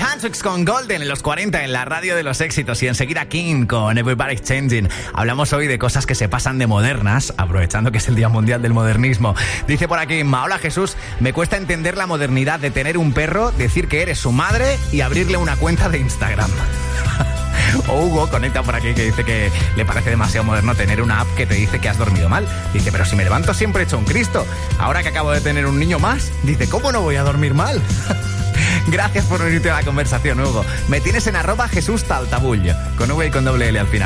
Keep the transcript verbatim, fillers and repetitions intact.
Tantrix con Golden en los cuarenta en la radio de los éxitos, y enseguida King con Everybody's Changing. Hablamos hoy de cosas que se pasan de modernas, aprovechando que es el Día Mundial del Modernismo. Dice por aquí, hola Jesús, me cuesta entender la modernidad de tener un perro, decir que eres su madre y abrirle una cuenta de Instagram. O Hugo conecta por aquí que dice que le parece demasiado moderno tener una app que te dice que has dormido mal. Dice, pero si me levanto siempre he hecho un Cristo. Ahora que acabo de tener un niño más, dice, ¿cómo no voy a dormir mal? Gracias por unirte a la conversación, Hugo. Me tienes en arroba Jesús Taltabull, con V y con doble L al final.